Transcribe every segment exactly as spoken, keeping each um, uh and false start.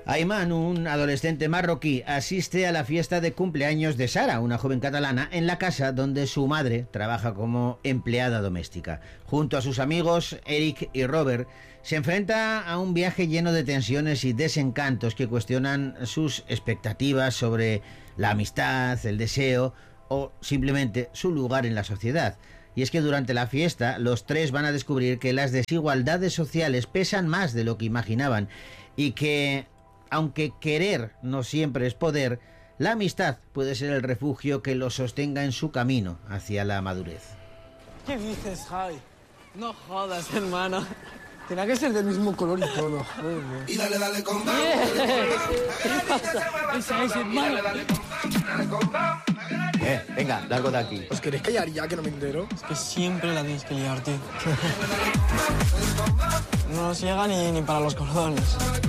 Ayman, un adolescente marroquí, asiste a la fiesta de cumpleaños de Sara, una joven catalana, en la casa donde su madre trabaja como empleada doméstica. Junto a sus amigos Eric y Robert, se enfrenta a un viaje lleno de tensiones y desencantos que cuestionan sus expectativas sobre la amistad, el deseo o simplemente su lugar en la sociedad. Y es que durante la fiesta los tres van a descubrir que las desigualdades sociales pesan más de lo que imaginaban y que, aunque querer no siempre es poder, la amistad puede ser el refugio que los sostenga en su camino hacia la madurez. ¿Qué dices, Jai? No jodas, hermano. Tenía que ser del mismo color y todo. Joder. Y dale, dale con yeah. ¿Qué pasa? Esa es, hermano. Eh, venga, largo de aquí. ¿Os queréis callar ya que no me entero? Es que siempre la tienes que liar, tío. No nos llega ni, ni para los cordones.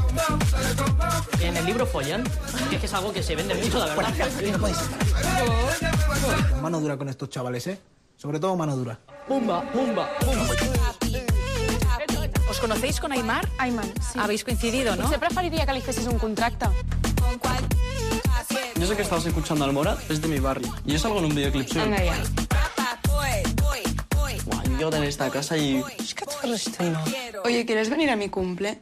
En el libro follan, que es, que es algo que se vende mucho, la verdad. No podéis mano dura con estos chavales, ¿eh? Sobre todo mano dura. Pumba, pumba, pumba. ¿Os conocéis con Aymar? Aymar, sí. Habéis coincidido, ¿no? Usted preferiría que le hicieses un contracte. Yo sé que estabas escuchando al Morat, es de mi barrio. Y yo salgo en un videoclip suyo. Venga ya. Guau, yo quiero tener esta casa y... Oye, ¿quieres venir a mi cumple?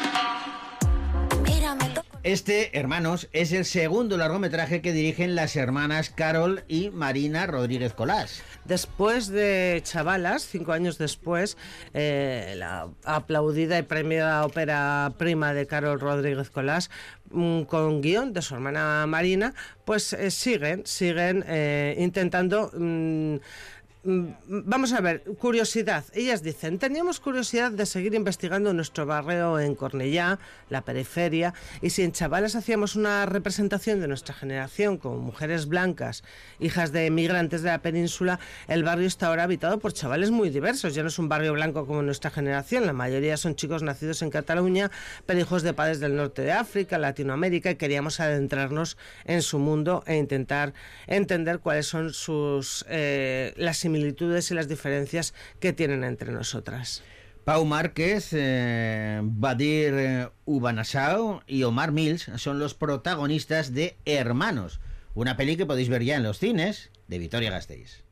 Este, Hermanos, es el segundo largometraje que dirigen las hermanas Carol y Marina Rodríguez Colás. Después de Chavalas, cinco años después, eh, la aplaudida y premiada ópera prima de Carol Rodríguez Colás, mm, con guión de su hermana Marina, pues eh, siguen, siguen eh, intentando... Mm, Vamos a ver, curiosidad. Ellas dicen, teníamos curiosidad de seguir investigando nuestro barrio en Cornellá, la periferia, y si en Chavalas hacíamos una representación de nuestra generación como mujeres blancas, hijas de emigrantes de la península, el barrio está ahora habitado por chavales muy diversos. Ya no es un barrio blanco como nuestra generación, la mayoría son chicos nacidos en Cataluña, pero hijos de padres del norte de África, Latinoamérica, y queríamos adentrarnos en su mundo e intentar entender cuáles son sus eh, las similitudes y las diferencias que tienen entre nosotras. Pau Márquez, eh, Badir eh, Ubanasao y Omar Mills son los protagonistas de Hermanos, una peli que podéis ver ya en los cines de Vitoria-Gasteiz.